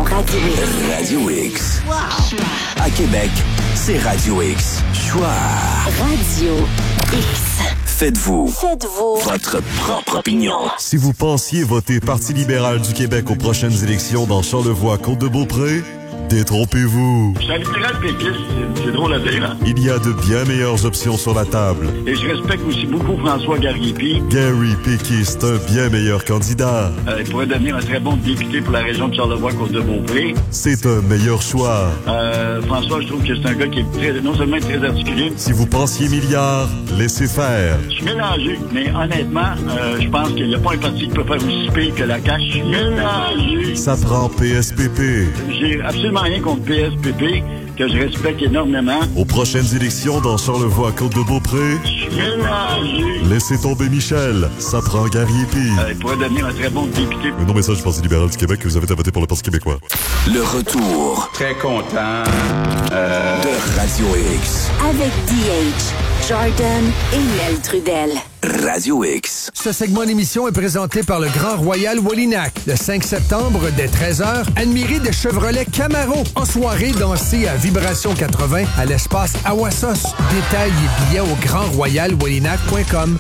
Radio X. Radio X. Wow. À Québec, c'est Radio X. Choix. Radio X. Faites-vous votre propre opinion. Si vous pensiez voter Parti libéral du Québec aux prochaines élections dans Charlevoix-Côte-de-Beaupré, détrompez-vous. Je suis un libéral péquiste, c'est drôle à dire. Hein? Il y a de bien meilleures options sur la table. Et je respecte aussi beaucoup François Garriépi. Gary Péquiste, un bien meilleur candidat. Il pourrait devenir un très bon député pour la région de Charlevoix-Côte-de-Beaupré. C'est un meilleur choix. François, je trouve que c'est un gars qui est non seulement très articulé. Si vous pensiez milliards, laissez faire. Je suis mélangé, mais honnêtement, je pense qu'il n'y a pas un parti qui peut faire aussi pire que la CAQ. Je suis mélangé. Ça prend PSPP. J'ai absolument rien contre PSPP, que je respecte énormément. Aux prochaines élections dans Charlevoix-Côte-de-Beaupré, Je suis mélangé. laissez tomber Michel. Ça prend Garriépi. Il pourrait devenir un très bon député. Un non-message du Parti libéral du Québec que vous avez à voter pour le Parti québécois. Le retour Très content. de Radio X. Avec DH, Jordan et Mel Trudel. Radio X. Ce segment d'émission est présenté par le Grand Royal Wallinac. Le 5 septembre, dès 13h, admirez des Chevrolet Camaro. En soirée, dansez à Vibration 80 à l'espace Awassos. Détails et billets au grandroyalwallinac.com.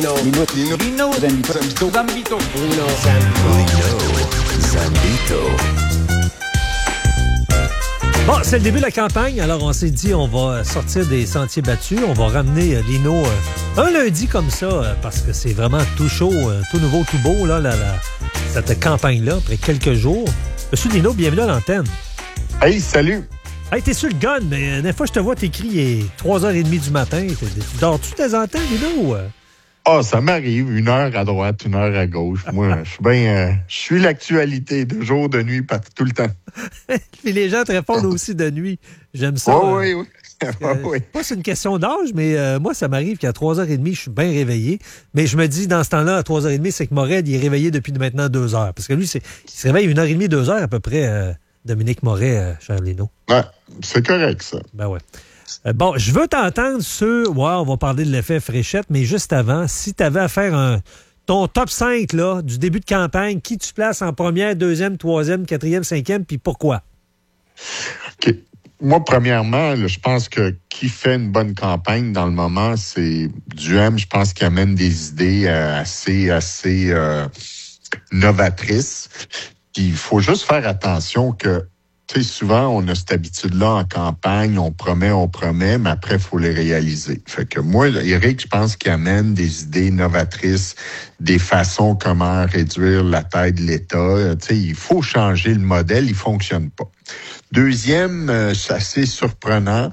Bon, c'est le début de la campagne, alors on s'est dit on va sortir des sentiers battus, on va ramener Lino un lundi comme ça, parce que c'est vraiment tout chaud, tout nouveau, tout beau, là, cette campagne-là, après quelques jours. Monsieur Lino, bienvenue à l'antenne. Hey, salut! Hey, t'es sur le gun, mais des fois je te vois t'écris, il est 3h30 du matin. Tu dors-tu de temps en temps, Lino? Ah, ça m'arrive, 1 heure à droite, 1 heure à gauche. Moi, je suis bien... je suis l'actualité, de jour, de nuit, tout le temps. Puis les gens te répondent aussi de nuit. J'aime ça. Oui. Moi, c'est une question d'âge, mais moi, ça m'arrive qu'à 3h30, je suis bien réveillé. Mais je me dis, dans ce temps-là, à 3h30, c'est que Morel, il est réveillé depuis maintenant 2 heures. Parce que lui, il se réveille 1h30, 2 heures à peu près, Dominique Moret, cher Lino. Ouais, c'est correct, ça. Ben ouais. Bon, je veux t'entendre sur... Ouais, on va parler de l'effet fréchette, mais juste avant, si tu avais à faire ton top 5 là, du début de campagne, qui tu places en première, deuxième, troisième, quatrième, cinquième, puis pourquoi? OK. Moi, premièrement, là, je pense que qui fait une bonne campagne dans le moment, c'est Duhem. Je pense qu'il amène des idées assez novatrices. Puis il faut juste faire attention que, tu sais, souvent, on a cette habitude-là en campagne, on promet, mais après, il faut les réaliser. Fait que moi, Éric, je pense qu'il amène des idées novatrices, des façons comment réduire la taille de l'État. Tu sais, il faut changer le modèle, il fonctionne pas. Deuxième, c'est assez surprenant.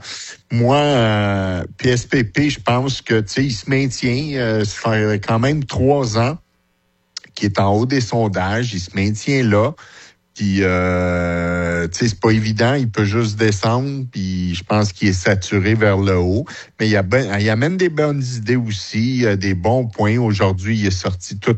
Moi, PSPP, je pense que, tu sais, il se maintient. Ça fait quand même 3 ans qu'il est en haut des sondages. Il se maintient là. Puis, tu sais, c'est pas évident. Il peut juste descendre. Puis, je pense qu'il est saturé vers le haut. Mais il amène des bonnes idées aussi, des bons points. Aujourd'hui, il est sorti tout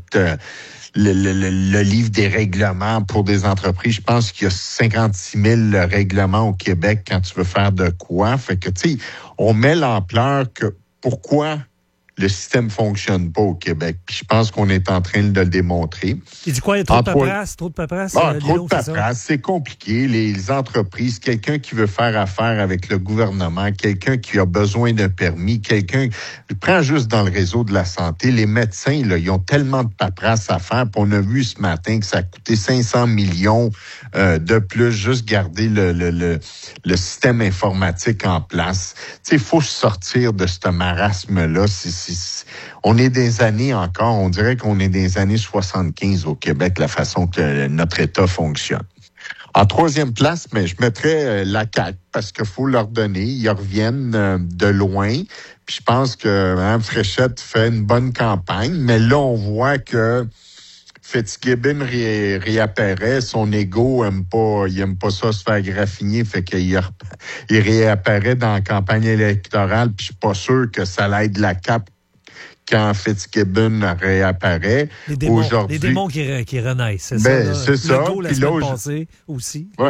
le livre des règlements pour des entreprises. Je pense qu'il y a 56 000 règlements au Québec quand tu veux faire de quoi. Fait que, tu sais, on met l'ampleur que pourquoi le système fonctionne pas au Québec. Puis je pense qu'on est en train de le démontrer. Il dit quoi? Il y a trop de paperasse? Trop de paperasse? Trop de paperasse. C'est compliqué. Les entreprises, quelqu'un qui veut faire affaire avec le gouvernement, quelqu'un qui a besoin d'un permis, quelqu'un... Prends juste dans le réseau de la santé. Les médecins, là, ils ont tellement de paperasse à faire. Puis on a vu ce matin que ça a coûté 500 millions de plus, juste garder le système informatique en place. Tu sais, il faut sortir de ce marasme-là. On est des années encore, on dirait qu'on est des années 75 au Québec, la façon que notre État fonctionne. En troisième place, mais je mettrais la CAQ parce qu'il faut leur donner. Ils reviennent de loin. Puis je pense que Mme Fréchette fait une bonne campagne, mais là, on voit que Fitzgibbon réapparaît, son ego il aime pas ça se faire graffiner, fait qu'il réapparaît dans la campagne électorale, puis je suis pas sûr que ça l'aide la CAQ quand Fitzgibbon réapparaît. Les démons, aujourd'hui, les démons qui renaissent, c'est ben, ça. C'est ça. Legault, la semaine passée aussi. Ouais.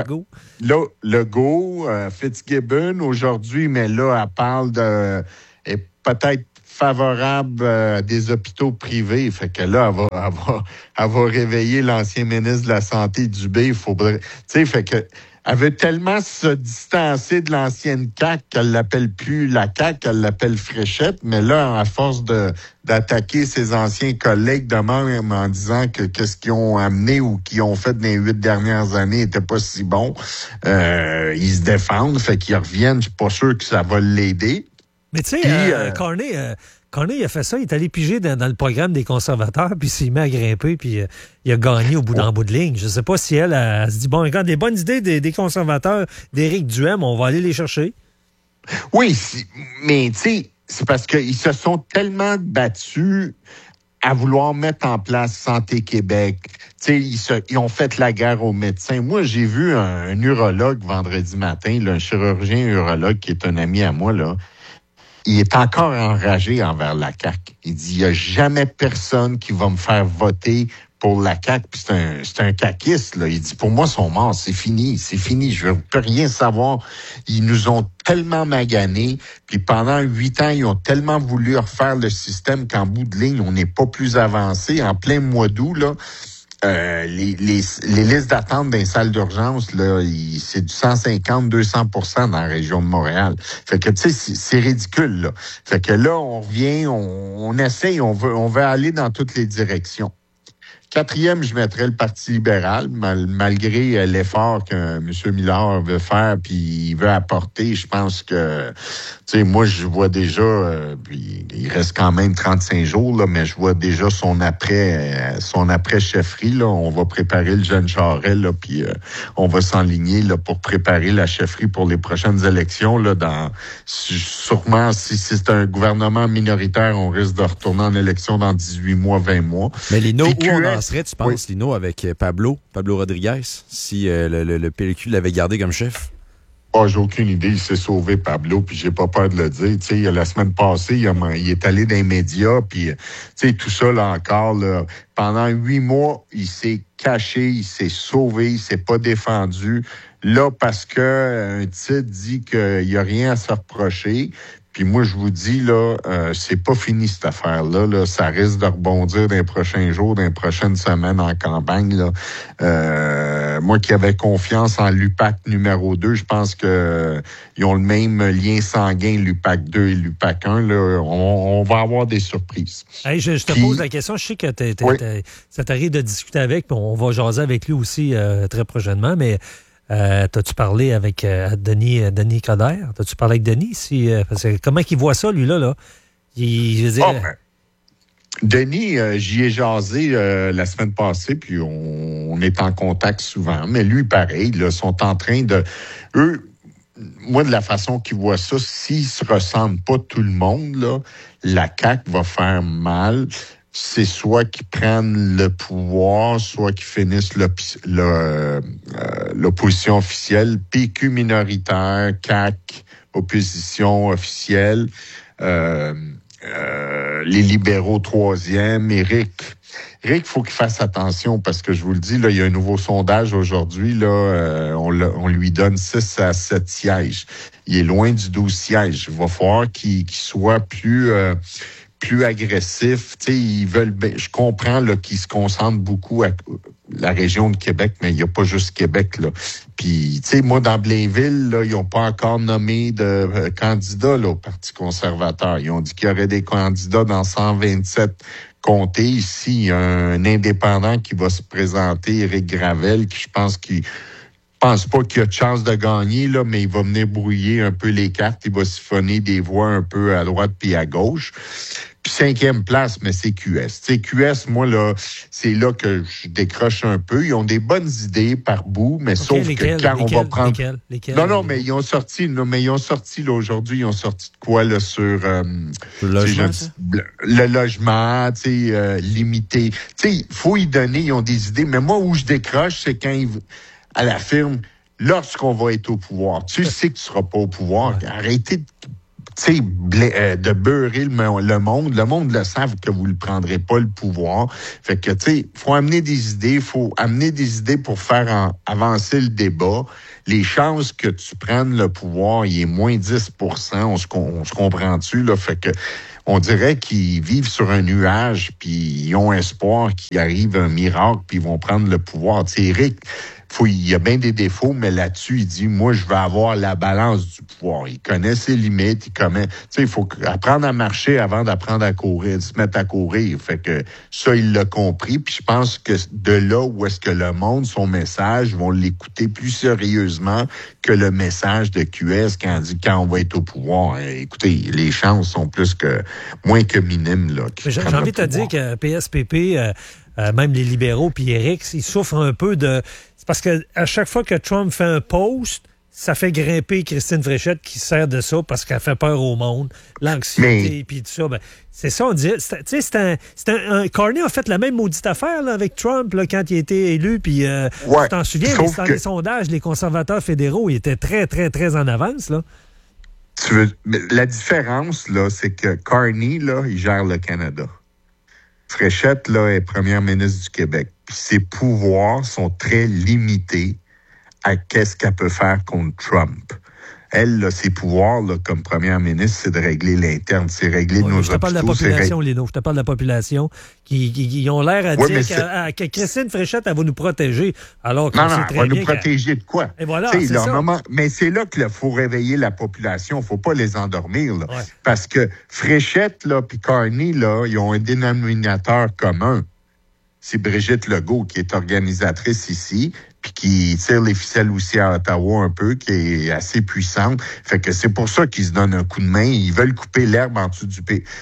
Legault. Fitzgibbon aujourd'hui, mais là, elle parle de... peut-être favorable à des hôpitaux privés. Fait que là, elle va réveiller l'ancien ministre de la Santé Dubé. Il faudrait... Tu sais, fait que... Elle veut tellement se distancer de l'ancienne CAQ qu'elle l'appelle plus la CAQ, elle l'appelle Fréchette. Mais là, à force d'attaquer ses anciens collègues de même en disant que qu'est-ce qu'ils ont amené ou qu'ils ont fait dans les 8 dernières années était pas si bon, ils se défendent, fait qu'ils reviennent. Je suis pas sûr que ça va l'aider. Mais tu sais, Carney, il a fait ça, il est allé piger dans le programme des conservateurs, puis il s'est mis à grimper, puis il a gagné en bout de ligne. Je sais pas si elle se dit, bon, regarde, les bonnes idées des conservateurs d'Éric Duhem, on va aller les chercher. Oui, mais tu sais, c'est parce qu'ils se sont tellement battus à vouloir mettre en place Santé Québec. Tu sais, ils ont fait la guerre aux médecins. Moi, j'ai vu un urologue vendredi matin, là, un chirurgien urologue qui est un ami à moi, là. Il est encore enragé envers la CAQ. Il dit, il n'y a jamais personne qui va me faire voter pour la CAQ. Puis c'est un caquiste, là. Il dit, pour moi, ils sont morts. C'est fini. Je ne peux rien savoir. Ils nous ont tellement maganés. Puis pendant 8 ans, ils ont tellement voulu refaire le système qu'en bout de ligne, on n'est pas plus avancé. En plein mois d'août, là, les listes d'attente dans les salles d'urgence, là, c'est du 150-200% dans la région de Montréal. Fait que, tu sais, c'est ridicule, là. Fait que là, on revient, on essaye, on veut aller dans toutes les directions. 4e, je mettrais le Parti libéral, malgré l'effort que M. Millard veut faire puis il veut apporter. Je pense que, tu sais, moi, je vois déjà, puis il reste quand même 35 jours, là, mais je vois déjà son après-chefferie, là. On va préparer le jeune Charest, là, puis on va s'enligner, là, pour préparer la chefferie pour les prochaines élections, là, sûrement, si c'est un gouvernement minoritaire, on risque de retourner en élection dans 18 mois, 20 mois. Mais Lino, où on en serait, tu penses, oui, Lino, avec Pablo Rodriguez, si le PLQ l'avait gardé comme chef? Oh, j'ai aucune idée. Il s'est sauvé, Pablo, puis j'ai pas peur de le dire. Tu sais, la semaine passée, il est allé dans les médias, puis tu sais, tout ça, là, encore, là, pendant 8 mois, il s'est caché, il s'est sauvé, il s'est pas défendu. Là, parce que un titre dit qu'il y a rien à se reprocher. Puis moi, je vous dis, là, c'est pas fini cette affaire-là. Là. Ça risque de rebondir dans les prochains jours, dans les prochaines semaines en campagne. Là. Moi qui avais confiance en l'UPAC numéro 2, je pense que ils ont le même lien sanguin, l'UPAC 2 et l'UPAC 1. Là. On va avoir des surprises. Hey, je te pose la question. Je sais que ça t'arrive de discuter avec, puis on va jaser avec lui aussi très prochainement, mais... t'as-tu parlé avec Denis Coderre? T'as-tu parlé avec Denis? Parce que comment il voit ça, lui, là? Je veux dire... Denis, j'y ai jasé la semaine passée, puis on est en contact souvent. Mais lui, pareil, là, sont en train de... Eux, moi, de la façon qu'ils voient ça, s'ils se ressemblent pas tout le monde, là, la CAQ va faire mal. C'est soit qu'ils prennent le pouvoir, soit qu'ils finissent l'opposition officielle, PQ minoritaire, CAQ, opposition officielle, les libéraux 3e, Éric, faut qu'il fasse attention parce que je vous le dis, là, il y a un nouveau sondage aujourd'hui, là, on lui donne 6 à 7 sièges. Il est loin du 12 sièges. Il va falloir qu'il soit plus agressif. Tu sais, ils veulent. Je comprends là qu'ils se concentrent beaucoup à la région de Québec, mais il n'y a pas juste Québec là. Puis, tu sais, moi dans Blainville, là, ils n'ont pas encore nommé de candidats là au Parti conservateur. Ils ont dit qu'il y aurait des candidats dans 127 comtés. Ici, il y a un indépendant qui va se présenter, Éric Gravel, qui je pense pas qu'il a de chance de gagner, là, mais il va venir brouiller un peu les cartes. Il va siphonner des voix un peu à droite puis à gauche. Puis 5e place, mais c'est QS. Tu sais, QS, moi, là, c'est là que je décroche un peu. Ils ont des bonnes idées par bout, mais sauf que quand on va prendre... Lesquels? Non, mais ils ont sorti, là, aujourd'hui, ils ont sorti de quoi, là, sur... le logement, le logement, tu sais, limité. Tu sais, il faut y donner, ils ont des idées. Mais moi, où je décroche, c'est quand à la firme, lorsqu'on va être au pouvoir. Tu sais que tu seras pas au pouvoir. Ouais. Arrêtez de de beurrer le monde. Le monde le savent que vous ne prendrez pas le pouvoir. Fait que, faut amener des idées, pour faire avancer le débat. Les chances que tu prennes le pouvoir, il est moins 10 %. On se comprend-tu, là? Fait que, on dirait qu'ils vivent sur un nuage, puis ils ont espoir qu'il arrive un miracle, puis ils vont prendre le pouvoir. Tu sais, Éric, il y a bien des défauts, mais là-dessus, il dit, moi, je veux avoir la balance du pouvoir. Il connaît ses limites, il faut apprendre à marcher avant d'apprendre à courir, de se mettre à courir. Fait que ça, il l'a compris, puis je pense que de là où est-ce que le monde, son message, vont l'écouter plus sérieusement que le message de QS quand on va être au pouvoir. Écoutez, les chances sont moins que minimes, là. J'ai envie de te dire que PSPP, même les libéraux puis Éric, ils souffrent un peu de... C'est parce que à chaque fois que Trump fait un post, ça fait grimper Christine Fréchette qui sert de ça parce qu'elle fait peur au monde, l'anxiété puis tout ça. Ben, c'est ça, on dit. Carney a fait la même maudite affaire là, avec Trump là, quand il a été élu. Puis tu t'en souviens, mais dans les sondages, les conservateurs fédéraux, ils étaient très, très, très en avance. Là. La différence, là, c'est que Carney, là, il gère le Canada. Fréchette, là, est première ministre du Québec. Puis ses pouvoirs sont très limités à qu'est-ce qu'elle peut faire contre Trump. Elle, là, ses pouvoirs, là, comme première ministre, c'est de régler l'interne, c'est régler nos hôpitaux. Je te parle de la population, Lino. Je te parle de la population qui ont l'air à dire que Christine Fréchette, elle va nous protéger. Alors que non, elle va nous protéger de quoi? Et voilà, c'est ça. Mais c'est là qu'il faut réveiller la population. Il ne faut pas les endormir. Là. Ouais. Parce que Fréchette là, puis Carney, là, ils ont un dénominateur commun. C'est Brigitte Legault, qui est organisatrice ici, puis qui tire les ficelles aussi à Ottawa un peu, qui est assez puissante. Fait que c'est pour ça qu'ils se donnent un coup de main. Ils veulent couper l'herbe en dessous du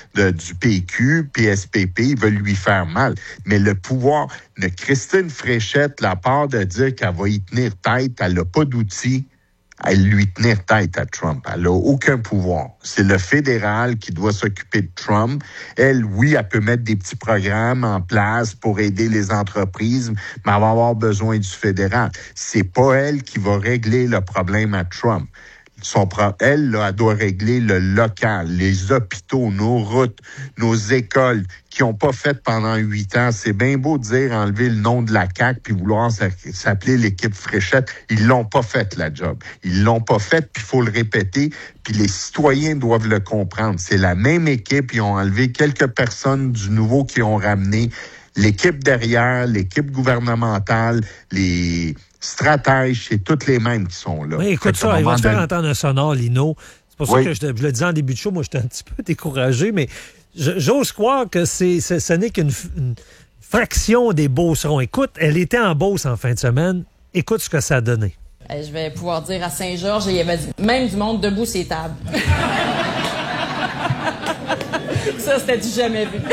PQ, PSPP, ils veulent lui faire mal. Mais le pouvoir de Christine Fréchette, la part de dire qu'elle va y tenir tête, elle n'a pas d'outils à lui tenir tête à Trump. Elle n'a aucun pouvoir. C'est le fédéral qui doit s'occuper de Trump. Elle, oui, elle peut mettre des petits programmes en place pour aider les entreprises, mais elle va avoir besoin du fédéral. C'est pas elle qui va régler le problème à Trump. Elle, là, elle doit régler le local, les hôpitaux, nos routes, nos écoles qui n'ont pas fait pendant 8 ans. C'est bien beau de dire enlever le nom de la CAQ puis vouloir s'appeler l'équipe Fréchette. Ils l'ont pas fait, la job. Ils l'ont pas fait, puis il faut le répéter. Puis les citoyens doivent le comprendre. C'est la même équipe. Ils ont enlevé quelques personnes du nouveau qui ont ramené. L'équipe derrière, l'équipe gouvernementale, les stratèges, c'est toutes les mêmes qui sont là. Oui, écoute ça, il va te faire entendre un sonore, Lino. C'est pour ça que je le disais en début de show, moi, j'étais un petit peu découragé, mais j'ose croire que ce n'est qu'une fraction des Beaucerons. Écoute, elle était en Beauce en fin de semaine. Écoute ce que ça a donné. Je vais pouvoir dire à Saint-Georges, il y avait même du monde debout sur les tables. Ça, c'était du jamais vu.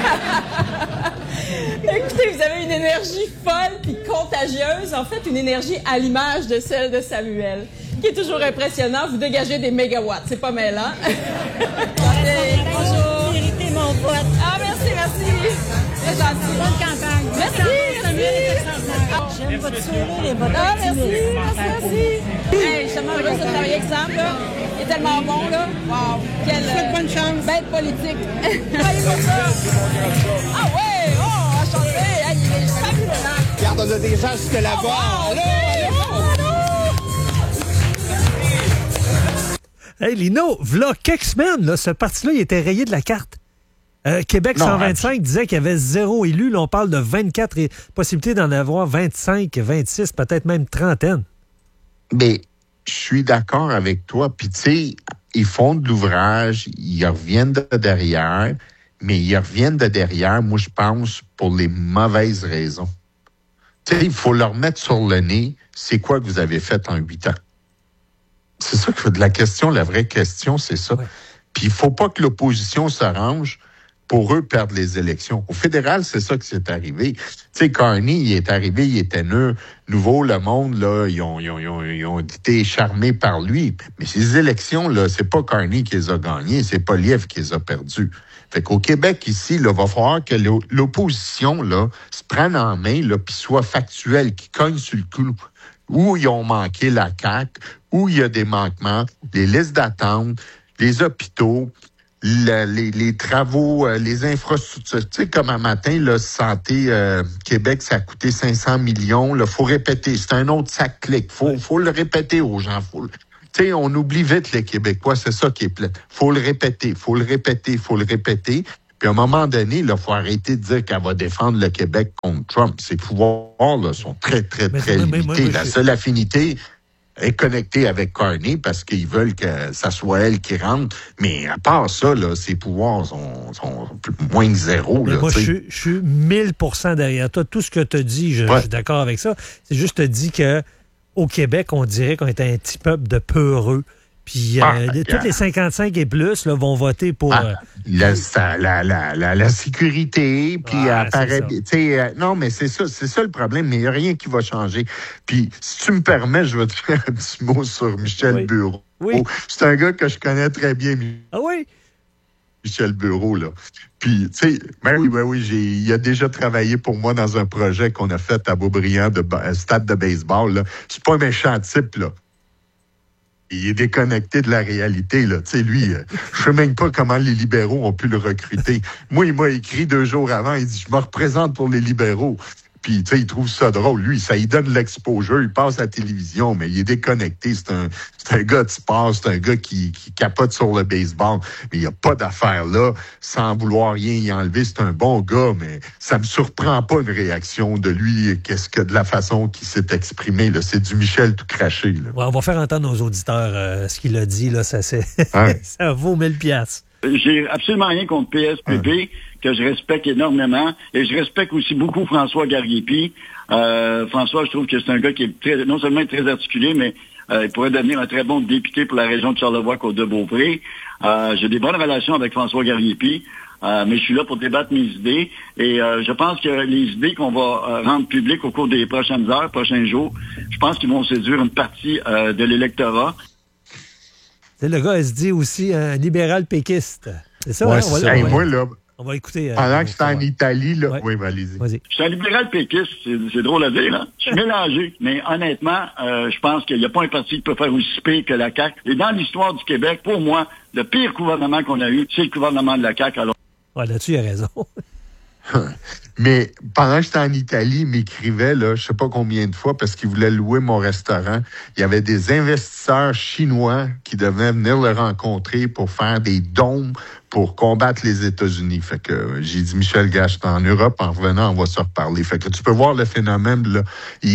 Écoutez, vous avez une énergie folle puis contagieuse. En fait, une énergie à l'image de celle de Samuel, qui est toujours impressionnant. Vous dégagez des mégawatts. C'est pas mêlant. Bonjour. Vérité, mon vote. Ah, merci. C'est gentil. Bonne campagne. Merci. J'aime votre sourire et votre Ah, merci. Hey, je suis tellement heureuse de travailler avec Sam, là. Il est tellement bon, là. Wow. Quelle bonne chance. Bête politique. Travaillez pour ça. Ah ouais, enchanté. Hey, il est fabuleux. Regarde, on a des gens jusque là-bas. Allô. Hey, Lino, v'là quelques semaines, là, ce parti-là, il était rayé de la carte. Québec 125 disait qu'il y avait 0 élus. Là, on parle de 24 et possibilité d'en avoir 25, 26, peut-être même trentaine. Mais je suis d'accord avec toi. Puis, tu sais, ils font de l'ouvrage, ils reviennent de derrière, mais ils reviennent de derrière, moi, je pense, pour les mauvaises raisons. Tu sais, il faut leur mettre sur le nez, c'est quoi que vous avez fait en 8 ans? C'est ça que la question, la vraie question, c'est ça. Ouais. Puis, il faut pas que l'opposition s'arrange pour eux perdre les élections. Au fédéral, c'est ça qui s'est arrivé. Tu sais, Carney, il est arrivé, il était nouveau, le monde, là, ils ont été charmés par lui. Mais ces élections, là, c'est pas Carney qui les a gagnées, c'est Poilievre qui les a perdues. Fait qu'au Québec, ici, il va falloir que l'opposition, là, se prenne en main, là, puis soit factuelle, qui cogne sur le clou. Où ils ont manqué la CAQ, où il y a des manquements, des listes d'attente, les hôpitaux, les travaux, les infrastructures. Tu sais, comme un matin, là, Santé Québec, ça a coûté 500 millions. Il faut répéter. C'est un autre sac clic. Faut le répéter aux gens. Tu sais, on oublie vite les Québécois. C'est ça qui est plein. Faut le répéter. Puis à un moment donné, il faut arrêter de dire qu'elle va défendre le Québec contre Trump. Ses pouvoirs là, sont très, très, très limités. La seule affinité est connectée avec Carney parce qu'ils veulent que ça soit elle qui rentre. Mais à part ça, là, ses pouvoirs sont moins que zéro. Là, moi, je suis 1000% derrière toi. Tout ce que tu as dit, je suis d'accord avec ça. C'est juste te dis qu'au Québec, on dirait qu'on est un petit peuple de peureux. Puis toutes les 55 et plus là, vont voter pour... la sécurité, puis apparaît... non, mais c'est ça le problème, mais il n'y a rien qui va changer. Puis, si tu me permets, je vais te faire un petit mot sur Michel Bureau. Oui. C'est un gars que je connais très bien. Ah oui? Michel Bureau, là. Puis, tu sais, oui, il a déjà travaillé pour moi dans un projet qu'on a fait à Beaubriand, stade de baseball, là. C'est pas un méchant type, là. Il est déconnecté de la réalité, là. Tu sais, lui, je sais même pas comment les libéraux ont pu le recruter. Moi, il m'a écrit 2 jours avant, il dit « Je me représente pour les libéraux ». Puis, tu sais, il trouve ça drôle. Lui, ça lui donne l'exposure, il passe à la télévision, mais il est déconnecté. C'est un gars de sport, c'est un gars qui capote sur le baseball. Mais il n'y a pas d'affaire là, sans vouloir rien y enlever. C'est un bon gars, mais ça me surprend pas une réaction de lui, de la façon qu'il s'est exprimé. Là. C'est du Michel tout craché. Là. Ouais, on va faire entendre aux auditeurs ce qu'il a dit. Là, ça vaut 1000 piastres. J'ai absolument rien contre PSPP, que je respecte énormément. Et je respecte aussi beaucoup François Gariepi. François, je trouve que c'est un gars qui est non seulement très articulé, mais il pourrait devenir un très bon député pour la région de Charlevoix-Côte-de-Beaupré. J'ai des bonnes relations avec François Gariepi, mais je suis là pour débattre mes idées. Et je pense que les idées qu'on va rendre publiques au cours des prochaines heures, prochains jours, je pense qu'ils vont séduire une partie de l'électorat. Le gars, il se dit aussi un libéral péquiste. C'est ça, ouais, hein? Moi, là, on va écouter. Pendant que j'étais en Italie, là. Oui, allez-y. Je suis un libéral péquiste, c'est drôle à dire, là. Je suis mélangé. Mais honnêtement, je pense qu'il n'y a pas un parti qui peut faire aussi pire que la CAQ. Et dans l'histoire du Québec, pour moi, le pire gouvernement qu'on a eu, c'est le gouvernement de la CAQ. Alors... Ouais, là-dessus, il a raison. Mais pendant que j'étais en Italie, il m'écrivait, là, je sais pas combien de fois, parce qu'il voulait louer mon restaurant. Il y avait des investisseurs chinois qui devaient venir le rencontrer pour faire des dômes pour combattre les États-Unis. Fait que j'ai dit, Michel Gage, en Europe, en revenant, on va se reparler. Fait que tu peux voir le phénomène, là.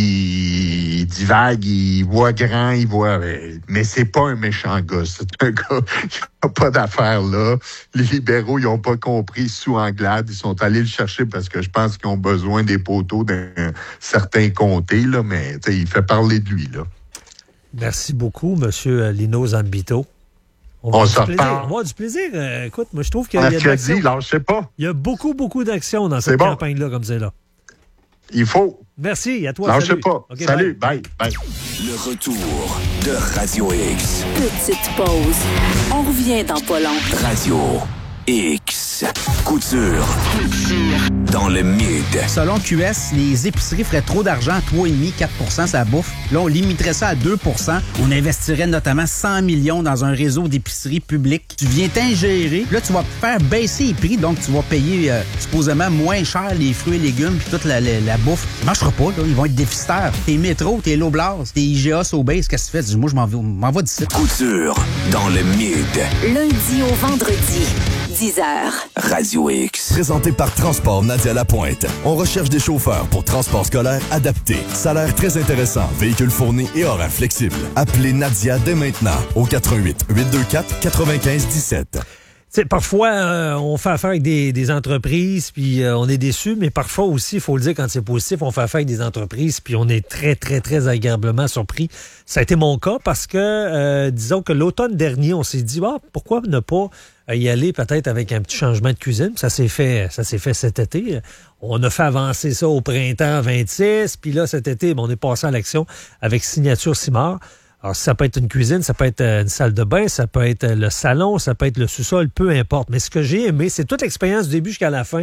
Il divague, il voit grand, mais c'est pas un méchant gars. C'est un gars qui n'a pas d'affaires là. Les libéraux, ils ont pas compris sous Anglade. Ils sont allés le chercher parce que je pense qu'ils ont besoin des poteaux d'un certain comté, là. Mais, tu sais, il fait parler de lui, là. Merci beaucoup, M. Lino Zambito. On s'en reparle. On va avoir du plaisir. Écoute, moi, je trouve qu'il y a Il y a beaucoup d'actions dans cette campagne-là, comme c'est là. Il faut. Merci, à toi. Lâchez pas. Okay, salut, bye. Le retour de Radio X. Petite pause. On revient dans pas long. Radio X. Couture. Dans le mid. Selon QS, les épiceries feraient trop d'argent, 3,5, 4 ça bouffe. Là, on limiterait ça à 2 On investirait notamment 100 millions dans un réseau d'épiceries publiques. Tu viens t'ingérer. Là, tu vas faire baisser les prix, donc tu vas payer supposément moins cher les fruits et légumes puis toute la bouffe. Ça marchera pas, là. Ils vont être déficitaires. Tes métros, tes Loblaws, tes IGA, Sobeys, qu'est-ce que tu fais? Moi, je m'en vais d'ici. Couture dans le mid. Lundi au vendredi. 10h. Radio X. Présenté par Transport Nadia Lapointe. On recherche des chauffeurs pour transport scolaire adapté. Salaire très intéressant, véhicule fourni et horaire flexible. Appelez Nadia dès maintenant au 88 824 95 17. T'sais, parfois, on fait affaire avec des entreprises, puis on est déçus, mais parfois aussi, il faut le dire, quand c'est positif, on fait affaire avec des entreprises, puis on est très, très, très agréablement surpris. Ça a été mon cas parce que, disons que l'automne dernier, on s'est dit, pourquoi ne pas y aller peut-être avec un petit changement de cuisine? Ça s'est fait cet été. On a fait avancer ça au printemps 26, puis là, cet été, on est passé à l'action avec Signature Simard. Alors, ça peut être une cuisine, ça peut être une salle de bain, ça peut être le salon, ça peut être le sous-sol, peu importe. Mais ce que j'ai aimé, c'est toute l'expérience du début jusqu'à la fin.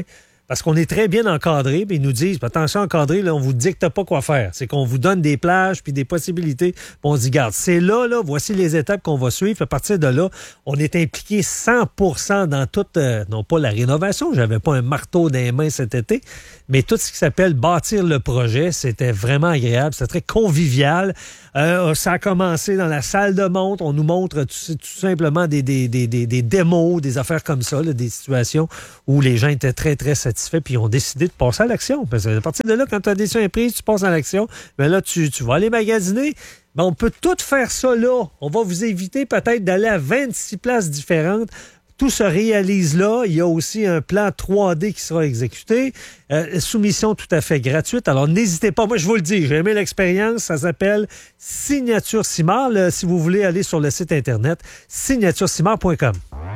parce qu'on est très bien encadré, puis ils nous disent, attention encadré, là, on vous dicte pas quoi faire. C'est qu'on vous donne des plages puis des possibilités. Puis on dit, garde, c'est là, voici les étapes qu'on va suivre. À partir de là, on est impliqué 100% dans toute, non pas la rénovation, j'avais pas un marteau dans les mains cet été, mais tout ce qui s'appelle bâtir le projet, c'était vraiment agréable, c'était très convivial. Ça a commencé dans la salle de montre, on nous montre tout simplement des démos, des affaires comme ça, là, des situations où les gens étaient très, très satisfaits puis ils ont décidé de passer à l'action. Parce que à partir de là, quand tu as des décisions prises, tu passes à l'action. Mais là, tu vas aller magasiner. Ben, on peut tout faire ça là. On va vous éviter peut-être d'aller à 26 places différentes. Tout se réalise là. Il y a aussi un plan 3D qui sera exécuté. Soumission tout à fait gratuite. Alors, n'hésitez pas. Moi, je vous le dis, j'ai aimé l'expérience. Ça s'appelle Signature Simard. Si vous voulez aller sur le site Internet, signaturesimard.com.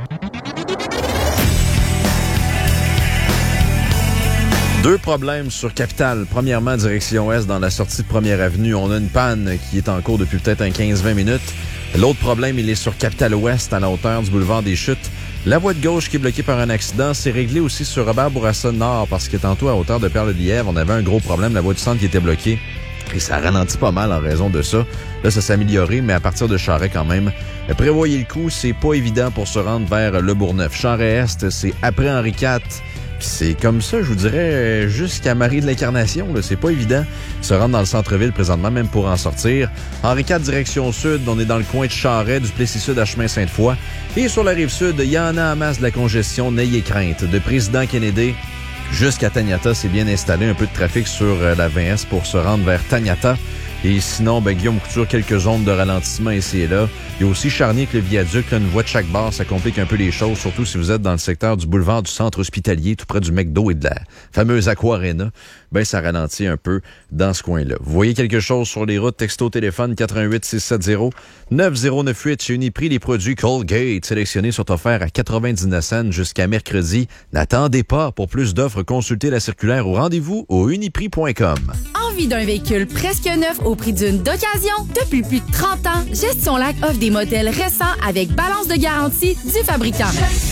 Deux problèmes sur Capitale. Premièrement, direction Est, dans la sortie de Première Avenue, on a une panne qui est en cours depuis peut-être un 15-20 minutes. L'autre problème, il est sur Capitale Ouest, à la hauteur du boulevard des Chutes. La voie de gauche qui est bloquée par un accident, c'est réglé aussi sur Robert Bourassa Nord, parce que tantôt, à hauteur de Perle-de-Lièvre, on avait un gros problème, la voie du centre qui était bloquée. Et ça ralentit pas mal en raison de ça. Là, ça s'est amélioré, mais à partir de Charest quand même. Prévoyez le coup, c'est pas évident pour se rendre vers Le Bourgneuf. Charest-Est, c'est après Henri IV. Puis c'est comme ça, je vous dirais, jusqu'à Marie de l'Incarnation. Là, c'est pas évident de se rendre dans le centre-ville présentement, même pour en sortir. Henri IV, direction sud, on est dans le coin de Charest, du Plessis-Sud à Chemin-Sainte-Foy. Et sur la rive sud, il y en a en masse de la congestion, n'ayez crainte. De Président Kennedy jusqu'à Taniata, c'est bien installé. Un peu de trafic sur la 20S pour se rendre vers Taniata. Et sinon, Guillaume Couture, quelques zones de ralentissement ici et là. Il y a aussi Charny avec le viaduc, là, une voie de chaque barre, ça complique un peu les choses, surtout si vous êtes dans le secteur du boulevard du centre hospitalier, tout près du McDo et de la fameuse Aqua Arena. Ben, ça ralentit un peu dans ce coin-là. Vous voyez quelque chose sur les routes, texto téléphone 88-670-9098. Chez Uniprix, les produits Colgate sélectionnés sont offerts à 99 cents jusqu'à mercredi. N'attendez pas. Pour plus d'offres, consultez la circulaire au rendez-vous au uniprix.com. Envie d'un véhicule presque neuf au prix d'une d'occasion? Depuis plus de 30 ans, Gestion Lac offre des modèles récents avec balance de garantie du fabricant.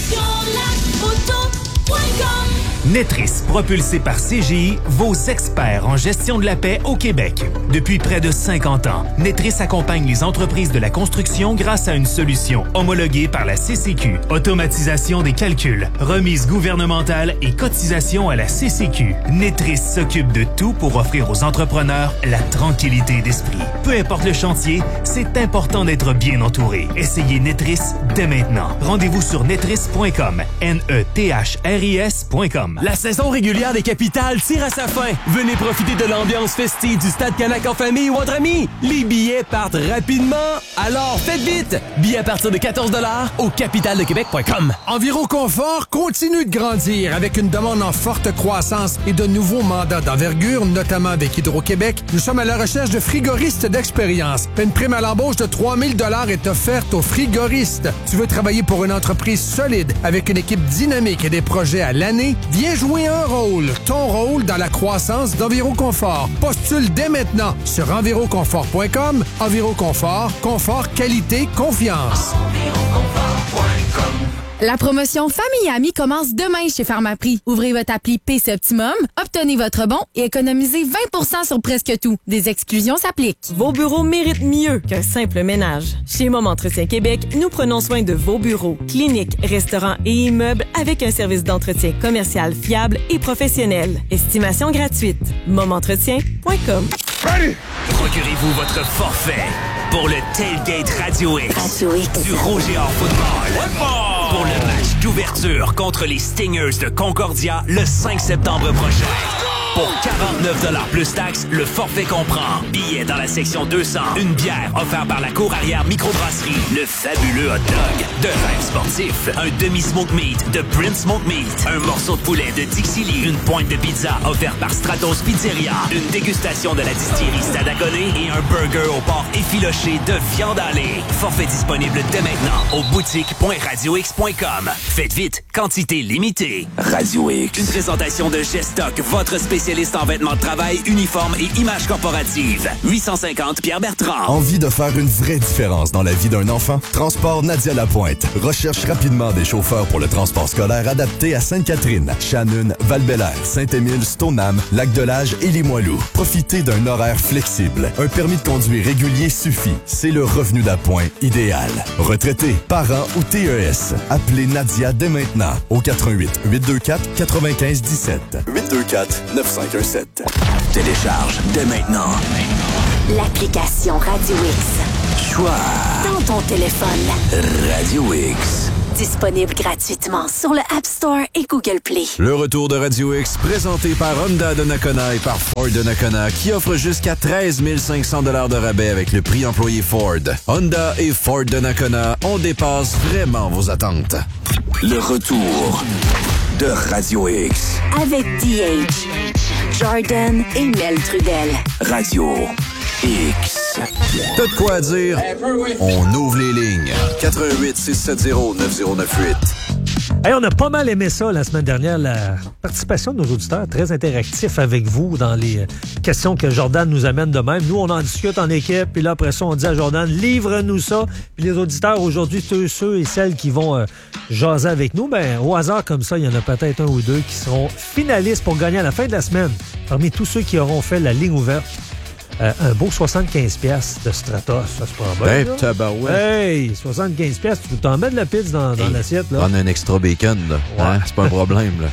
Netris, propulsé par CGI, vos experts en gestion de la paix au Québec. Depuis près de 50 ans, Netris accompagne les entreprises de la construction grâce à une solution homologuée par la CCQ. Automatisation des calculs, remise gouvernementale et cotisation à la CCQ. Netris s'occupe de tout pour offrir aux entrepreneurs la tranquillité d'esprit. Peu importe le chantier, c'est important d'être bien entouré. Essayez Netris dès maintenant. Rendez-vous sur netris.com, netris.com. La saison régulière des Capitales tire à sa fin. Venez profiter de l'ambiance festive du Stade Canac en famille ou entre amis. Les billets partent rapidement, alors faites vite. Billets à partir de 14 $ au capitaledequebec.com. Enviro Confort continue de grandir avec une demande en forte croissance et de nouveaux mandats d'envergure, notamment avec Hydro-Québec. Nous sommes à la recherche de frigoristes d'expérience. Une prime à l'embauche de 3000 $ est offerte aux frigoristes. Tu veux travailler pour une entreprise solide avec une équipe dynamique et des projets à l'année? Viens jouer un rôle, ton rôle dans la croissance d'Enviroconfort. Postule dès maintenant sur enviroconfort.com. Enviroconfort, confort, qualité, confiance. La promotion Famille et Amis commence demain chez Pharmaprix. Ouvrez votre appli PC Optimum, obtenez votre bon et économisez 20% sur presque tout. Des exclusions s'appliquent. Vos bureaux méritent mieux qu'un simple ménage. Chez Mom Entretien Québec, nous prenons soin de vos bureaux, cliniques, restaurants et immeubles avec un service d'entretien commercial fiable et professionnel. Estimation gratuite. momentretien.com. Procurez-vous votre forfait pour le Tailgate Radio X du Rouge et Or Football. Pour le match d'ouverture contre les Stingers de Concordia le 5 septembre prochain. Pour 49 $ plus taxes, le forfait comprend billets dans la section 200, une bière offerte par la cour arrière microbrasserie, le fabuleux hot dog de Rêve Sportif, un demi-smoke meat de Prince Smoke Meat, un morceau de poulet de Dixie Lee, une pointe de pizza offerte par Stratos Pizzeria, une dégustation de la distillerie Stadagoné et un burger au porc effiloché de viande hachée. Forfait disponible dès maintenant au boutique.radiox.com. Faites vite, quantité limitée. Radio X. Une présentation de Gestock, votre spécialiste spécialiste en vêtements de travail, uniformes et images corporatives. 850 Pierre-Bertrand. Envie de faire une vraie différence dans la vie d'un enfant? Transport Nadia Lapointe recherche rapidement des chauffeurs pour le transport scolaire adapté à Sainte-Catherine, Shannon, Val-Bélair, Saint-Émile, Stoneham, Lac-de-L'Âge et Limoilou. Profitez d'un horaire flexible. Un permis de conduire régulier suffit. C'est le revenu d'appoint idéal. Retraités, parents ou TES, appelez Nadia dès maintenant au 88 824 95 17 824 9517. Télécharge dès maintenant L'application Radio X. Choix Dans ton téléphone. Radio X. Disponible gratuitement sur le App Store et Google Play. Le retour de Radio X, présenté par Honda de Nakona et par Ford de Nakona, qui offre jusqu'à 13 500 $ de rabais avec le prix employé Ford. Honda et Ford de Nakona, on dépasse vraiment vos attentes. Le retour de Radio X. Avec DH, Jordan et Mel Trudel. Radio X. T'as de quoi dire? On ouvre les lignes. 88 670 9098. Hey, on a pas mal aimé ça la semaine dernière, la participation de nos auditeurs, très interactifs avec vous dans les questions que Jordan nous amène de même. Nous, on en discute en équipe, puis là, après ça, on dit à Jordan, livre-nous ça. Puis les auditeurs, aujourd'hui, ceux et celles qui vont jaser avec nous, ben au hasard comme ça, il y en a peut-être un ou deux qui seront finalistes pour gagner à la fin de la semaine. Parmi tous ceux qui auront fait la ligne ouverte, un beau 75$ de Stratos, ça se prend bien. Ben, tabarouette. Hey, 75$, tu peux t'en mettre de la pizza dans l'assiette, là. Prendre un extra bacon, là. Ouais. Hein? C'est pas un problème, là.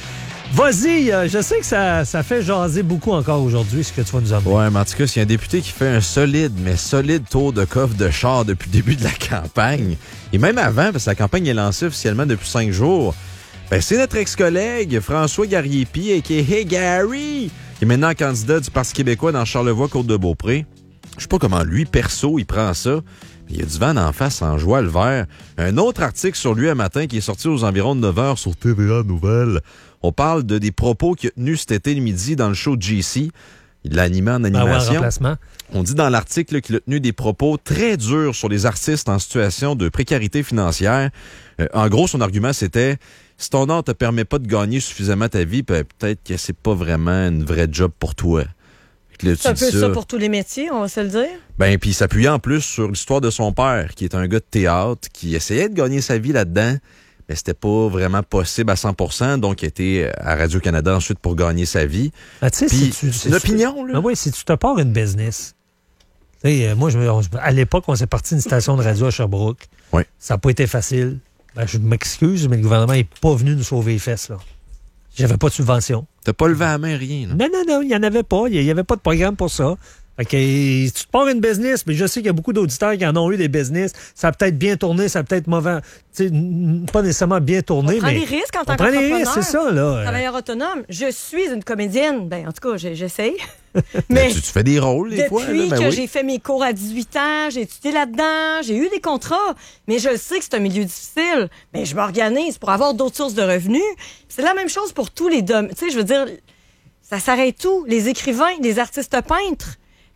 Vas-y, je sais que ça fait jaser beaucoup encore aujourd'hui, ce que tu vas nous amener. Ouais, mais en tout cas, s'il y a un député qui fait un solide tour de coffre de char depuis le début de la campagne, et même avant, parce que la campagne est lancée officiellement depuis 5 jours, ben c'est notre ex-collègue François Gariepi, a.k.a. Gary, qui est maintenant candidat du Parti québécois dans Charlevoix-Côte-de-Beaupré. Je sais pas comment lui, perso, il prend ça. Il y a du vent en face en joie le vert. Un autre article sur lui un matin qui est sorti aux environs de 9h sur TVA Nouvelles. On parle des propos qu'il a tenus cet été le midi dans le show de JC. Il l'a animé en animation. On dit dans l'article qu'il a tenu des propos très durs sur les artistes en situation de précarité financière. En gros, son argument, c'était « Si ton art te permet pas de gagner suffisamment ta vie, peut-être que c'est pas vraiment une vraie job pour toi. » C'est un peu ça pour tous les métiers, on va se le dire. Ben, puis il s'appuyait en plus sur l'histoire de son père, qui est un gars de théâtre, qui essayait de gagner sa vie là-dedans, mais c'était pas vraiment possible à 100%, donc il était à Radio-Canada ensuite pour gagner sa vie. Ah, tu sais, c'est une opinion, là. Ben oui, si tu te pars une business. Moi, à l'époque, on s'est parti d'une station de radio à Sherbrooke. Oui. Ça n'a pas été facile. Ben, je m'excuse, mais le gouvernement n'est pas venu nous sauver les fesses, là. J'avais pas de subvention. T'as pas levé la main, rien, là? Non, il n'y en avait pas. Il n'y avait pas de programme pour ça. Fait que, si tu te pars une business, mais je sais qu'il y a beaucoup d'auditeurs qui en ont eu des business. Ça a peut-être bien tourné, ça a peut-être mauvais. Pas nécessairement bien tourné, on mais. Prend des risques en tant qu'entrepreneur. On prend des risques, c'est ça, là. Travailleur autonome. Je suis une comédienne. Ben, en tout cas, j'essaye. Mais tu fais des rôles, des fois. Depuis que oui. j'ai fait mes cours à 18 ans, j'ai étudié là-dedans, j'ai eu des contrats, mais je sais que c'est un milieu difficile. Ben, je m'organise pour avoir d'autres sources de revenus. C'est la même chose pour tous les domaines. Tu sais, je veux dire, ça s'arrête tout. Les écrivains, les artistes peintres.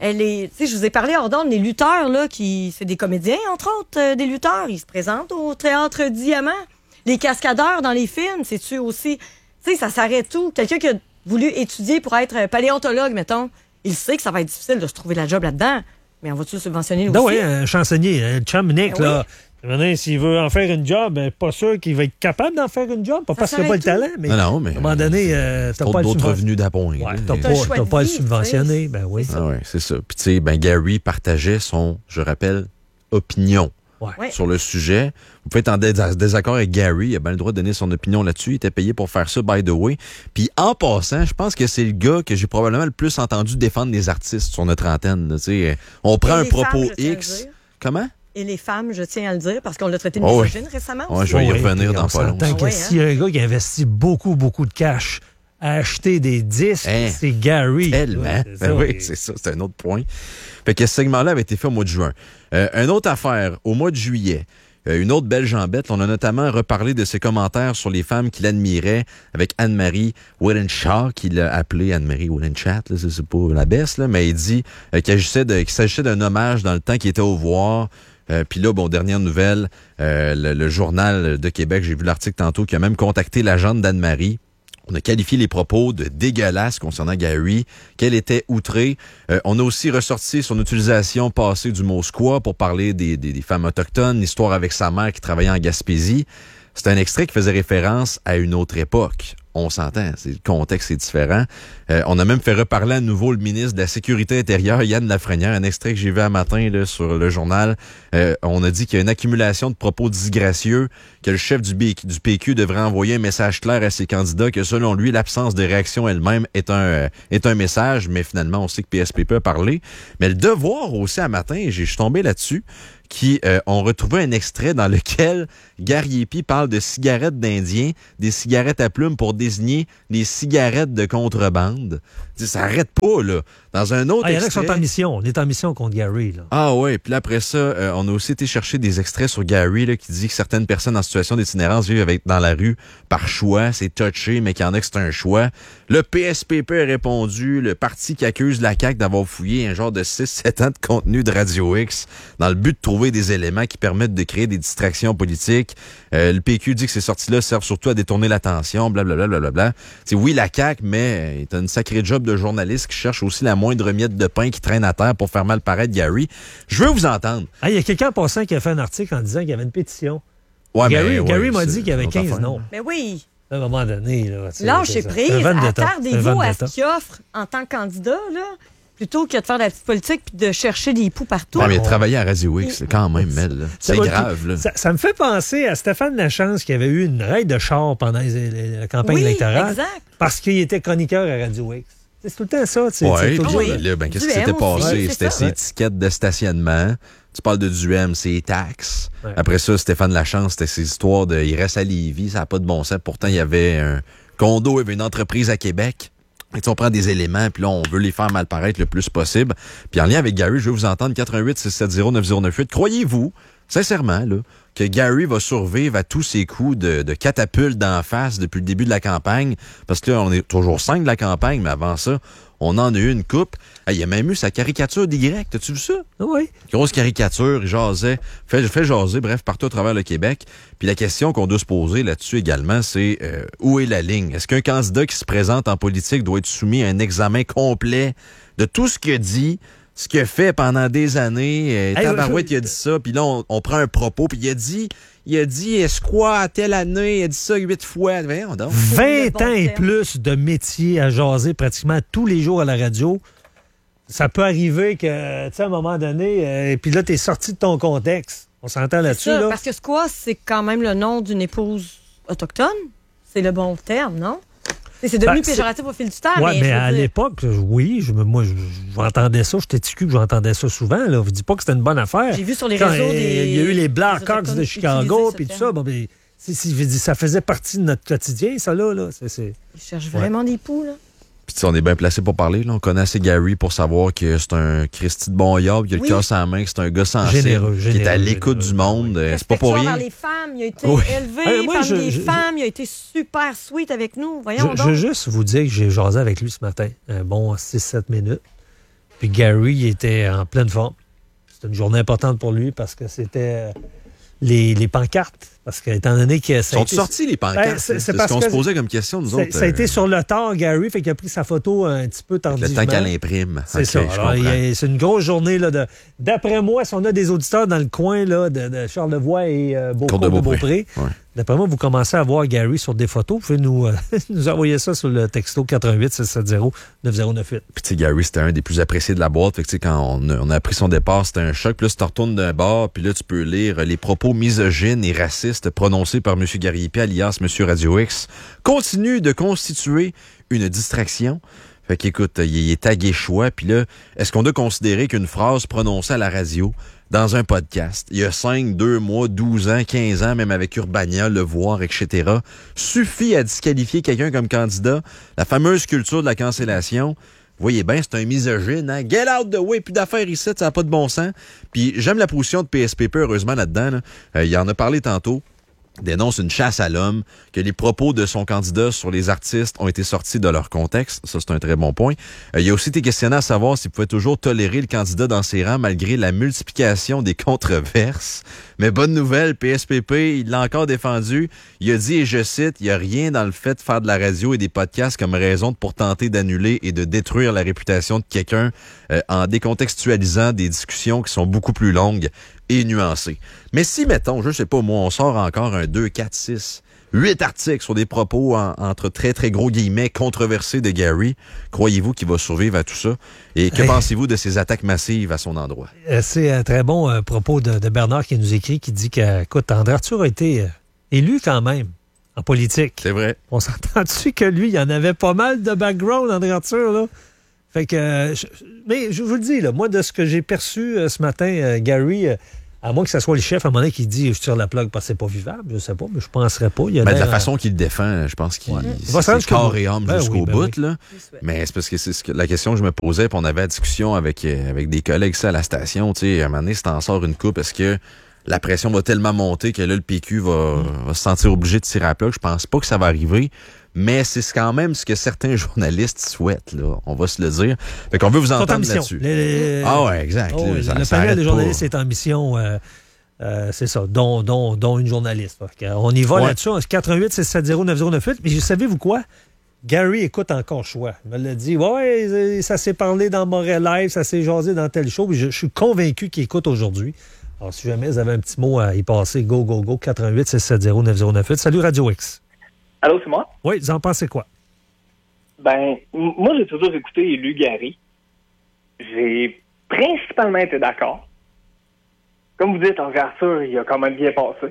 Je vous ai parlé hors d'ordre, les lutteurs, là, c'est des comédiens, entre autres, des lutteurs. Ils se présentent au Théâtre Diamant. Les cascadeurs dans les films, c'est-tu aussi... Tu sais, ça s'arrête tout. Quelqu'un qui a voulu étudier pour être paléontologue, mettons, il sait que ça va être difficile de se trouver la job là-dedans. Mais on va-tu le subventionner aussi? Non, oui, un chansonnier, un chum Nick, ben là. Oui. S'il veut en faire une job, pas sûr qu'il va être capable d'en faire une job. Pas parce qu'il n'a pas le talent, mais, non, mais à un moment donné, t'as pas d'autres revenus d'appoint. Ouais, t'as pas à le subventionner, ben oui. Ah ouais, c'est ça. Puis tu sais, Gary partageait son, je rappelle, opinion sur le sujet. Vous pouvez être en désaccord avec Gary, il a bien le droit de donner son opinion là-dessus. Il était payé pour faire ça, by the way. Puis en passant, je pense que c'est le gars que j'ai probablement le plus entendu défendre les artistes sur notre antenne. On prend un propos X. Comment? Et les femmes, je tiens à le dire, parce qu'on l'a traité de misogyne récemment. Oui, je vais y revenir dans pas longtemps. S'il y a un gars qui investit beaucoup de cash à acheter des disques, c'est Gary. Tellement. Oui, c'est ça, c'est un autre point. Fait que ce segment-là avait été fait au mois de juin. Une autre affaire, au mois de juillet, une autre belle jambette. On a notamment reparlé de ses commentaires sur les femmes qu'il admirait avec Anne-Marie Whittenshaw, qu'il a appelée Anne-Marie Whittenshaw, c'est pas la baisse, là, mais il dit qu'il s'agissait d'un hommage dans le temps qu'il était au voir. Puis là, dernière nouvelle, le Journal de Québec, j'ai vu l'article tantôt, qui a même contacté l'agente d'Anne-Marie On a qualifié les propos de dégueulasses concernant Gary, qu'elle était outrée. On a aussi ressorti son utilisation passée du mot squaw pour parler des femmes autochtones, l'histoire avec sa mère qui travaillait en Gaspésie. C'est un extrait qui faisait référence à une autre époque. On s'entend, le contexte est différent. On a même fait reparler à nouveau le ministre de la Sécurité intérieure, Yann Lafrenière, un extrait que j'ai vu un matin là, sur le journal. On a dit qu'il y a une accumulation de propos disgracieux, que le chef du PQ devrait envoyer un message clair à ses candidats, que selon lui, l'absence de réaction elle-même est un message, mais finalement, on sait que PSPP a parlé. Mais le Devoir aussi, un matin, je suis tombé là-dessus, qui ont retrouvé un extrait dans lequel Gary Epi parle de cigarettes d'Indiens, des cigarettes à plumes pour désigner les cigarettes de contrebande. Ça arrête pas, là. Dans un autre extrait... Il y en a qui sont en mission. On est en mission contre Gary, là. Ah ouais, puis là, après ça, on a aussi été chercher des extraits sur Gary, là, qui dit que certaines personnes en situation d'itinérance vivent dans la rue par choix. C'est touché, mais qu'il y en a que c'est un choix. Le PSPP a répondu, le parti qui accuse la CAQ d'avoir fouillé un genre de 6-7 ans de contenu de Radio X dans le but de trouver des éléments qui permettent de créer des distractions politiques. Le PQ dit que ces sorties-là servent surtout à détourner l'attention, blablabla. C'est oui la CAQ, mais t'as une sacrée job de journaliste qui cherche aussi la moindre miette de pain qui traîne à terre pour faire mal paraître Gary. Je veux vous entendre. Ah, il y a quelqu'un en passant qui a fait un article en disant qu'il y avait une pétition. Ouais, Gary m'a dit qu'il y avait 15 noms. Mais oui. À un moment donné, là. Lâchez prise. Attardez-vous à ce qu'il offre en tant que candidat, là. Plutôt que de faire de la petite politique puis de chercher des poux partout. Ouais, mais travailler à Radio X, quand même, Mel. C'est grave, là. Ça me fait penser à Stéphane Lachance qui avait eu une raide de char pendant la campagne électorale. Exact. Parce qu'il était chroniqueur à Radio X. C'est tout le temps ça. Oui, là, qu'est-ce qui s'était passé? C'était ses étiquettes de stationnement. Tu parles de Duhem, c'est taxes. Ouais. Après ça, Stéphane Lachance, c'était ses histoires de il reste à Lévis, ça n'a pas de bon sens. Pourtant, il y avait un condo, il y avait une entreprise à Québec. Et on prend des éléments, puis là, on veut les faire mal paraître le plus possible. Puis en lien avec Gary, je veux vous entendre, 88-670-9098. Croyez-vous, sincèrement, là, que Gary va survivre à tous ces coups de catapulte d'en face depuis le début de la campagne? Parce que là, on est toujours 5 de la campagne, mais avant ça, on en a eu une coupe. Il y a même eu sa caricature d'Y. T'as-tu vu ça? Oui. Grosse caricature, il jasait, fait jaser, bref, partout à travers le Québec. Puis la question qu'on doit se poser là-dessus également, c'est où est la ligne? Est-ce qu'un candidat qui se présente en politique doit être soumis à un examen complet de tout ce qu'il a dit, ce qu'il a fait pendant des années? Tabarouette, il a dit ça, puis là, on prend un propos, puis il a dit quoi à telle année, il a dit ça 8 fois. 20 ans et plus de métier à jaser pratiquement tous les jours à la radio. Ça peut arriver que, tu sais, à un moment donné, puis là, t'es sorti de ton contexte. On s'entend là-dessus, là. Parce que squaw, c'est quand même le nom d'une épouse autochtone. C'est le bon terme, non? C'est devenu péjoratif au fil du temps. Oui, mais à l'époque, oui, moi, j'entendais ça. J'étais ticu que j'entendais ça souvent. Là. Je dis pas que c'était une bonne affaire. J'ai vu sur les réseaux des... Il y a eu les Blackhawks de Chicago, puis tout ça. Bon, ben, ça faisait partie de notre quotidien, ça, là. Ils cherchent vraiment des poux, là. Puis on est bien placé pour parler. Là. On connaît assez Gary pour savoir que c'est un Christy de bon yard, qu'il a le cœur sans main, que c'est un gars sensible, qui est à l'écoute du monde. C'est pas pour rien. Par les femmes, il a été élevé parmi les femmes, il a été super sweet avec nous. Voyons donc. Je veux juste vous dire que j'ai jasé avec lui ce matin, un bon 6-7 minutes. Puis Gary, il était en pleine forme. C'était une journée importante pour lui parce que c'était les pancartes. Parce que, étant donné que ça sont sortis les pancartes? C'est ce qu'on se posait comme question, nous autres. Ça a été sur le tard, Gary, fait qu'il a pris sa photo un petit peu tardivement. Le temps qu'elle imprime. C'est ça. C'est une grosse journée. Là, d'après moi, si on a des auditeurs dans le coin là, de Charlevoix et Beaupré, d'après moi, vous commencez à voir Gary sur des photos. Vous pouvez nous envoyer ça sur le texto 88-670-9098. Puis, tu sais, Gary, c'était un des plus appréciés de la boîte. Fait que, quand on a appris son départ, c'était un choc. Puis là, tu te retournes d'un bord, puis là, tu peux lire les propos misogynes et racistes prononcé par M. Gary Epi, alias M. Radio X, continue de constituer une distraction. Fait qu'écoute, il est tagué choix. Puis là, est-ce qu'on doit considérer qu'une phrase prononcée à la radio, dans un podcast, il y a 5, 2 mois, 12 ans, 15 ans, même avec Urbania, Le Voir, etc., suffit à disqualifier quelqu'un comme candidat? La fameuse culture de la cancellation. Vous voyez bien, c'est un misogyne, hein? Get out the way, plus d'affaires ici, ça n'a pas de bon sens. Puis j'aime la position de PSPP, heureusement, là-dedans. Là. Il en a parlé tantôt. dénonce une chasse à l'homme, que les propos de son candidat sur les artistes ont été sortis de leur contexte. Ça, c'est un très bon point. Il y a aussi été questionné à savoir s'il pouvait toujours tolérer le candidat dans ses rangs malgré la multiplication des controverses. Mais bonne nouvelle, PSPP, il l'a encore défendu. Il a dit, et je cite, « Il n'y a rien dans le fait de faire de la radio et des podcasts comme raison pour tenter d'annuler et de détruire la réputation de quelqu'un en décontextualisant des discussions qui sont beaucoup plus longues et nuancées. » Mais si, mettons, je sais pas moi, on sort encore un 2, 4, 6, 8 articles sur des propos entre très, très gros guillemets controversés de Gary, croyez-vous qu'il va survivre à tout ça? Et que pensez-vous de ces attaques massives à son endroit? C'est un très bon propos de Bernard qui nous écrit, qui dit que, écoute, André Arthur a été élu quand même en politique. C'est vrai. On s'entend-tu que lui, il y en avait pas mal de background, André Arthur, là? Fait que, mais je vous le dis, là, moi, de ce que j'ai perçu ce matin, Gary, à moins que ce soit le chef à un moment donné qui dit je tire la plug parce que c'est pas vivable, je sais pas, mais je penserais pas. Il y a de la façon qu'il le défend, je pense qu'il c'est corps et âme jusqu'au bout. Là. Mais c'est parce que c'est la question que je me posais, puis on avait la discussion avec des collègues ça, à la station. À un moment donné, si t'en sors une coupe, est-ce que la pression va tellement monter que là, le PQ va se sentir obligé de tirer la plug? Je pense pas que ça va arriver. Mais c'est quand même ce que certains journalistes souhaitent, là. On va se le dire. Fait qu'on veut vous entendre là-dessus. Ah ouais, exact. Oh, le panel des journalistes est en mission, c'est ça, dont une journaliste. On y va là-dessus. 88-670-9098. Mais savez-vous quoi? Gary écoute encore choix. Il me l'a dit. Ouais, ça s'est parlé dans Montréal Live, ça s'est jasé dans tel show. Je suis convaincu qu'il écoute aujourd'hui. Alors, si jamais vous avez un petit mot à y passer, go, 88-670-9098. Salut Radio X. Allô, c'est moi? Oui, vous en pensez quoi? Ben, moi, j'ai toujours écouté et lu Gary. J'ai principalement été d'accord. Comme vous dites, André Arthur, il a quand même bien passé.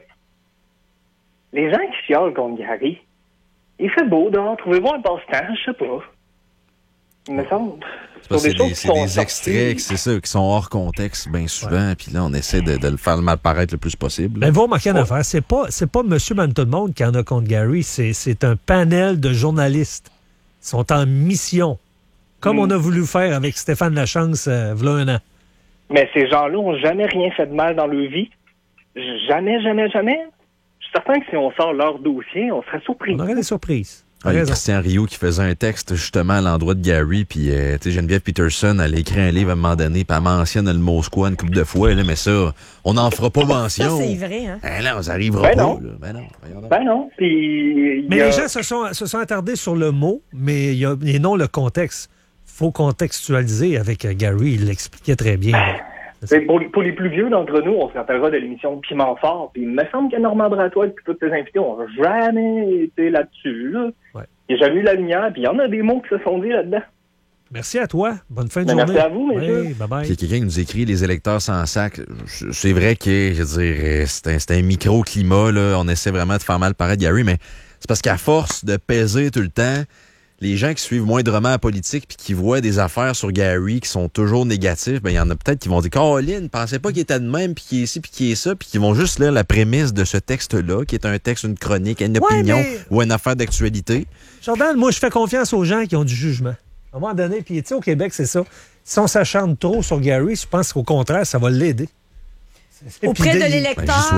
Les gens qui chialent contre Gary, il fait beau dehors, trouvez-vous un passe-temps, je sais pas. Il me semble. C'est des extraits, c'est ça, qui sont hors contexte bien souvent, puis là, on essaie de le faire mal paraître le plus possible. Mais vous remarquez une affaire, c'est pas monsieur, madame, tout le monde qui en a contre Gary, c'est un panel de journalistes. Ils sont en mission, comme on a voulu faire avec Stéphane Lachance v'là un an. Mais ces gens-là n'ont jamais rien fait de mal dans leur vie. Jamais. Je suis certain que si on sort leur dossier, on serait surpris. On aurait des surprises. Il y a Christian Rioux qui faisait un texte justement à l'endroit de Gary, puis Geneviève Peterson, elle a écrit un livre à un moment donné, puis elle mentionne le mot squat une couple de fois, là, mais ça, on n'en fera pas mention. Ça, c'est vrai, hein? Là, ça arrivera pas. Non. Là. Ben non. Puis, mais les gens se sont attardés sur le mot, mais et non le contexte. Faut contextualiser avec Gary, il l'expliquait très bien. Pour les plus vieux d'entre nous, on se rappellera de l'émission Piment Fort, puis il me semble que Normand Bratois et tous tes invités n'ont jamais été là-dessus. Là. Ouais. Il n'y a jamais eu la lumière, puis il y en a des mots qui se sont dit là-dedans. Merci à toi. Bonne fin de journée. Merci à vous, messieurs. Oui, bye-bye. Il y a quelqu'un qui nous écrit les électeurs sans sac. C'est vrai que, je veux dire, c'est un microclimat, là. On essaie vraiment de faire mal paraître Gary, mais c'est parce qu'à force de peser tout le temps, les gens qui suivent moindrement la politique puis qui voient des affaires sur Gary qui sont toujours négatives, ben il y en a peut-être qui vont dire « Caroline, pensais pas qu'il était de même, puis qu'il est ici, puis qu'il est ça », puis qui vont juste lire la prémisse de ce texte-là, qui est un texte, une chronique, une opinion ou une affaire d'actualité. Jordan, moi, je fais confiance aux gens qui ont du jugement. À un moment donné, puis tu sais, au Québec, c'est ça. Si on s'acharne trop sur Gary, je pense qu'au contraire, ça va l'aider. Auprès de l'électeur.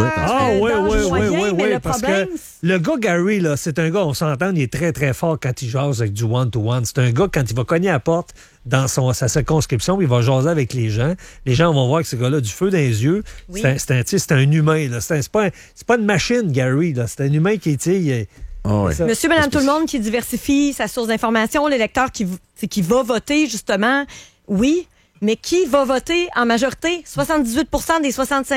Oui, parce que le gars Gary, là, c'est un gars, on s'entend, il est très, très fort quand il jase avec du one-to-one. C'est un gars, quand il va cogner à la porte dans sa circonscription, il va jaser avec les gens. Les gens vont voir que ce gars-là a du feu dans les yeux. Oui. C'est un humain. Là. C'est pas une machine, Gary. Là. C'est un humain qui est... Monsieur, madame, tout le monde qui diversifie sa source d'information, l'électeur qui va voter, justement, oui. Mais qui va voter en majorité? 78 des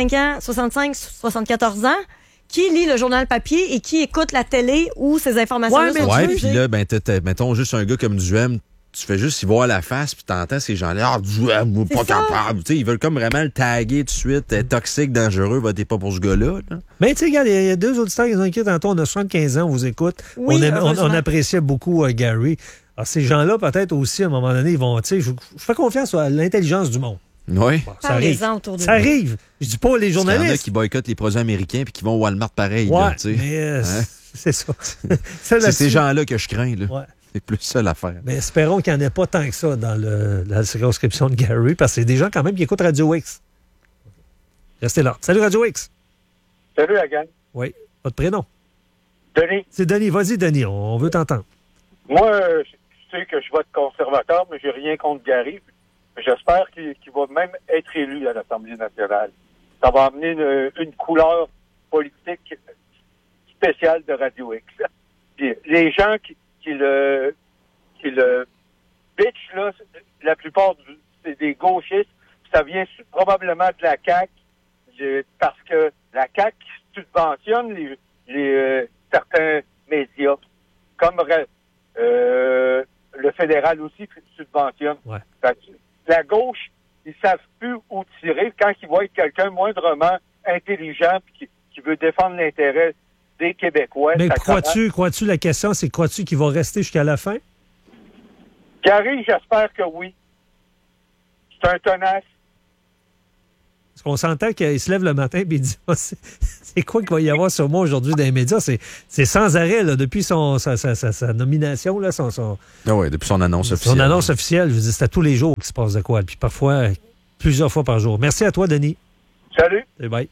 65-74 ans. Qui lit le journal papier et qui écoute la télé ou ces informations-là sont diffusées? Puis là, mettons juste un gars comme Duhem, tu fais juste y voir la face puis t'entends ces gens-là, « Ah, Duhem, pas capable! » Ils veulent comme vraiment le taguer tout de suite, toxique, dangereux, votez pas pour ce gars-là. Là. Mais tu sais, regarde, il y a deux auditeurs qui ont écrit tantôt, on a 75 ans, on vous écoute. Oui, on appréciait beaucoup Gary. Alors, ces gens-là, peut-être aussi, à un moment donné, ils vont, tu sais, je fais confiance à l'intelligence du monde. Oui. Bon, ça arrive. Ça arrive. Je dis pas les journalistes. Il y en a qui boycottent les produits américains puis qui vont au Walmart pareil. Ouais, là, mais c'est ça. C'est ces gens-là que je crains. Là. Ouais. C'est plus ça l'affaire. Mais espérons qu'il n'y en ait pas tant que ça dans la circonscription de Gary, parce que c'est des gens quand même qui écoutent Radio X. Restez là. Salut Radio X. Salut la gang. Oui. Votre prénom? Denis. C'est Denis. Vas-y, Denis, on veut t'entendre. Moi, je sais que je vote conservateur, mais j'ai rien contre Gary. J'espère qu'il va même être élu à l'Assemblée nationale. Ça va amener une couleur politique spéciale de Radio X. Puis les gens qui le bitch, là, la plupart, c'est des gauchistes. Ça vient probablement de la CAQ, parce que la CAQ subventionne certains médias, comme le fédéral aussi subventionne. Ouais. La gauche, ils savent plus où tirer quand ils voient quelqu'un moindrement intelligent qui veut défendre l'intérêt des Québécois. Mais crois-tu, la question, c'est crois-tu qu'il va rester jusqu'à la fin? Gary, j'espère que oui. C'est un tenace. Parce qu'on s'entend qu'il se lève le matin et il dit c'est quoi qu'il va y avoir sur moi aujourd'hui dans les médias? C'est sans arrêt, là, depuis sa nomination, là, Ah ouais, depuis son annonce officielle. Son annonce officielle, je veux dire, c'est à tous les jours qu'il se passe de quoi. Puis parfois, plusieurs fois par jour. Merci à toi, Denis. Salut. Et bye.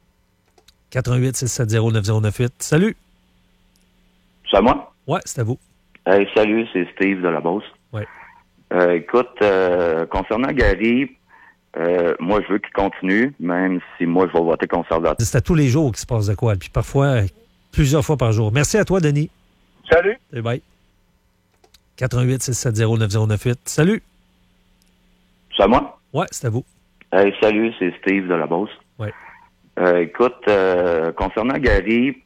88-670-9098. Salut. C'est à moi? Ouais, c'est à vous. Hey, salut, c'est Steve de la Beauce. Ouais. Écoute, concernant Gary, moi, je veux qu'il continue, même si moi, je vais voter conservateur. C'est à tous les jours qu'il se passe de quoi. Puis parfois, plusieurs fois par jour. Merci à toi, Denis. Salut. Et bye. 88-670-9098. Salut. C'est à moi? Ouais, c'est à vous. Hey, salut, c'est Steve de la Beauce. Ouais. Écoute, concernant Gary,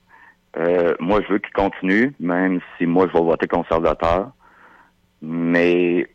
moi, je veux qu'il continue, même si moi, je vais voter conservateur. Mais